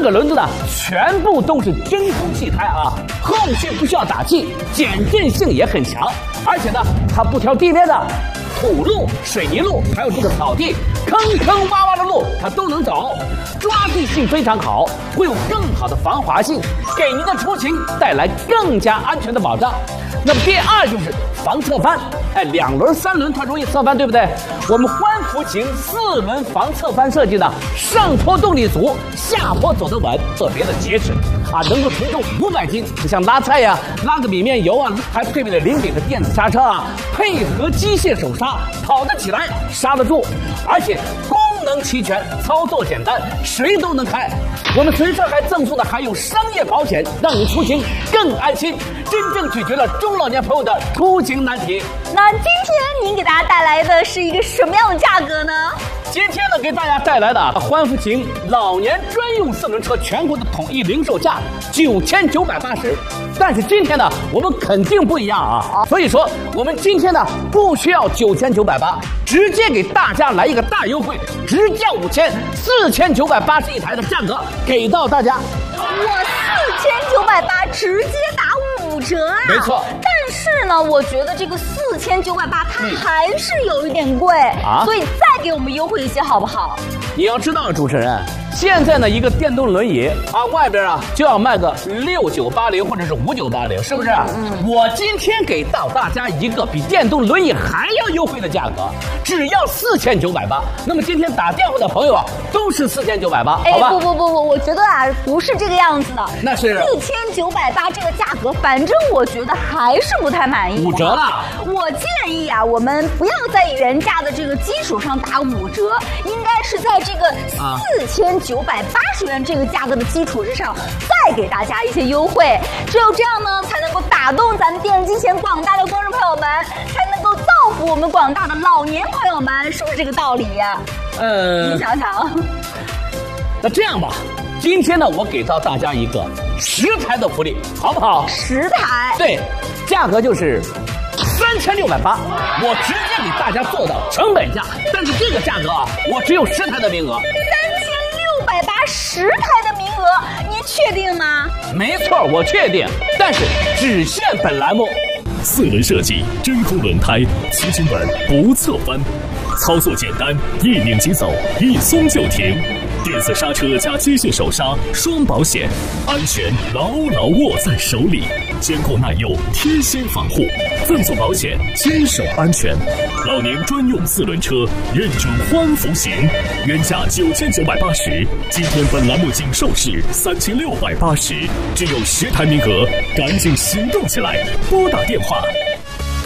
个轮子呢，全部都是真空气胎啊，后续不需要打气，减震性也很强，而且呢，它不挑地面的。土路、水泥路，还有这个草地，坑坑洼洼的路它都能走，抓地性非常好，会有更好的防滑性，给您的出行带来更加安全的保障。那么第二就是防侧翻，2轮、3轮它容易侧翻，对不对？我们欢福型4轮防侧翻设计呢，上坡动力足，下坡走得稳，特别的结实啊，能够承重500斤，像拉菜呀、拉个米面油啊，还配备了灵敏的电子刹车啊，配合机械手刹，跑得起来，刹得住，而且功能齐全，操作简单，谁都能开。我们随车还赠送的还有商业保险，让你出行更安心，真正解决了中老年朋友的出行难题。 那今天您给大家带来的是一个什么样的价格呢？ 今天呢，给大家带来的欢福型老年专用4轮车全国的统一零售价9980，但是今天呢，我们肯定不一样啊！所以说，我们今天呢不需要9980，直接给大家来一个大优惠，直降5000，4980一台的价格给到大家。 我4980直接打5折啊！ 没错。 但是呢，我觉得这个4980它还是有一点贵啊，所以再给我们优惠一些好不好？ 你要知道，主持人，现在呢一个电动轮椅啊，外边啊就要卖个6980或者是5980，是不是？我今天给到大家一个比电动轮椅还要优惠的价格，只要4980。那么今天打电话的朋友啊，都是4980，好吧？ 不，我觉得啊不是这个样子的。 那是 4980这个价格，反正我觉得还是不太满意。 5折了。我建议啊，我们不要在原价的这个基础上打5折，应该是在这个4980元这个价格的基础之上，再给大家一些优惠。只有这样呢，才能够打动咱们电视机前广大的观众朋友们，才能够造福我们广大的老年朋友们，是不是这个道理呀？你想想。 那这样吧，今天呢，我给到大家一个10台的福利，好不好 ？10台。对， 价格就是3680，我直接给大家做到成本价，但是这个价格啊，我只有10台的名额。 3680，10台的名额，您确定吗？ 没错，我确定，但是只限本栏目。 4轮设计，真空轮胎，骑行稳不侧翻，操作简单，一拧即走，一松就停。电子刹车加机械手刹，双保险，安全牢牢握在手里，坚固耐用，贴心防护，赠送保险，坚守安全。老年专用4轮车，认准欢福型，原价9980，今天本栏目仅售市3680，只有10台名额，赶紧行动起来，拨打电话